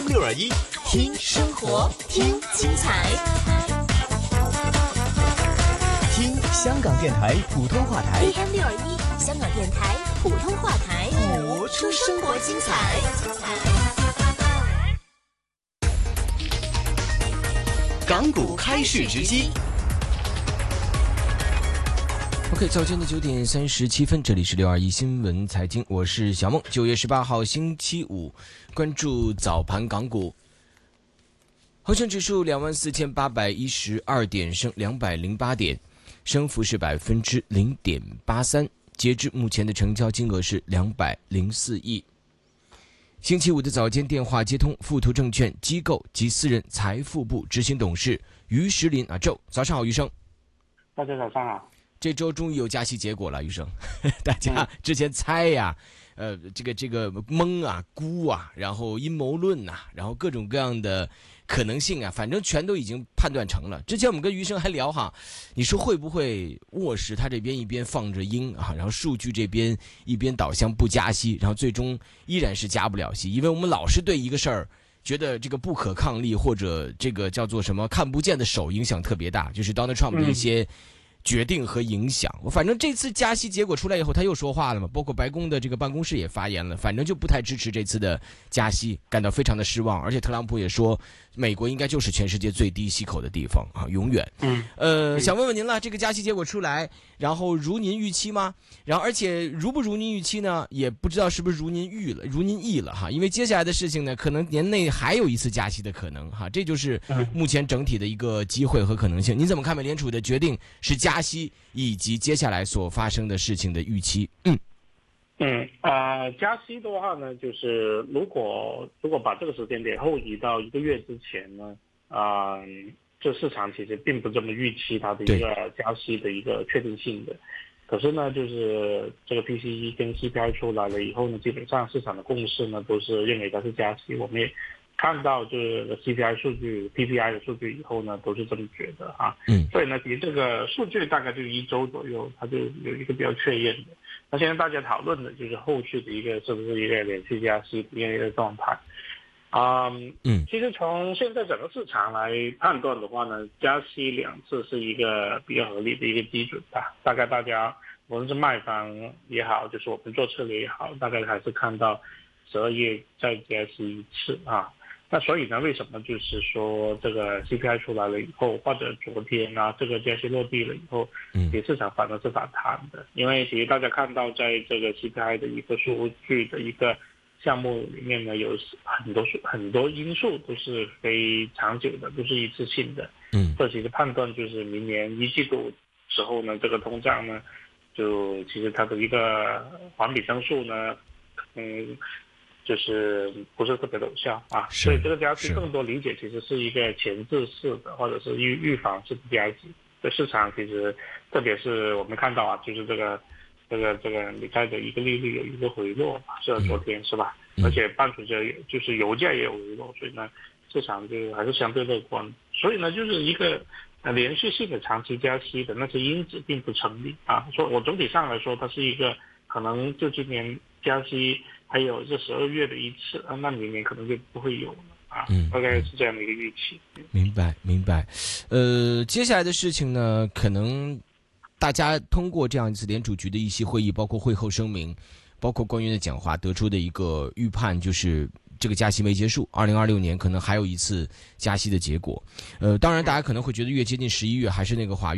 621，听生活，听精彩，听香港电台普通话台 AM621，香港电台普通话台， 播出生活精彩。港股开市直击。 OK， 早间的9点37分，这里是621新闻财经，我是小梦。9月18号星期五，关注早盘港股。恒生指数24,812点，升208点，升幅是0.83%。截至目前的成交金额是204亿。星期五的早间电话接通，富途证券机构及私人财富部执行董事于石林Joe，早上好，于生。 大家早上好。 这周终于有加息结果了，于生。大家之前猜呀，这个蒙啊、估啊，然后阴谋论呐，然后各种各样的可能性啊，反正全都已经判断成了。之前我们跟于生还聊哈，你说会不会卧室他这边一边放着鹰啊，然后数据这边一边导向不加息，然后最终依然是加不了息，因为我们老是对一个事儿觉得这个不可抗力或者这个叫做什么看不见的手影响特别大，就是 Donald Trump 的一些决定和影响。反正这次加息结果出来以后，他又说话了嘛，包括白宫的这个办公室也发言了，反正就不太支持这次的加息，感到非常的失望。而且特朗普也说，美国应该就是全世界最低息口的地方啊，永远。想问问您了，这个加息结果出来，然后如您预期吗？然后而且如不如您预期呢，也不知道是不是如您意了哈，因为接下来的事情呢，可能年内还有一次加息的可能哈，这就是目前整体的一个机会和可能性。您怎么看美联储的决定是加息以及接下来所发生的事情的预期？ 加息的话呢，就是如果把这个时间点后移到1个月之前呢，这市场其实并不这么预期它的一个加息的一个确定性的。可是呢，就是这个 PCE 跟 CPI 出来了以后呢，基本上市场的共识呢都是认为它是加息。我们也看到就是 CPI 数据、PPI 的数据以后呢，都是这么觉得啊。所以呢，其实这个数据大概就1周左右，它就有一个比较确认的。那现在大家讨论的就是后续的一个是不是一个连续加息的一个状态。其实从现在整个市场来判断的话呢，加息2次是一个比较合理的一个基准吧。大概大家无论是卖方也好，就是我们做策略也好，大概还是看到12月再加息1次啊。那所以呢，为什么就是说这个 CPI 出来了以后，或者昨天啊这个加息落地了以后，市场反而是反弹的。因为其实大家看到在这个 CPI 的一个数据的一个项目里面呢，有很多因素都是非长久的，都是一次性的。所以其实判断就是明年1季度时候呢，这个通胀呢，就其实它的一个环比增速呢，就是不是特别的有效啊。所以这个加息更多理解其实是一个前置式的，或者是预防式的加息。这市场其实特别是我们看到啊，就是这个美债的一个利率有一个回落，是昨天是吧？而且伴随着就是油价也有回落，所以呢，市场就还是相对乐观。所以呢，就是一个连续性的长期加息的那些因子并不成立啊。所以我总体上来说，它是一个可能就今年加息还有这12月的1次，那明年可能就不会有了啊。大概是这样的一个预期。 明白。接下来的事情呢，可能大家通过这样一次联储局的议息会议，包括会后声明，包括官员的讲话，得出的一个预判就是这个加息没结束，2026年可能还有一次加息的结果。当然大家可能会觉得越接近11月还是那个话，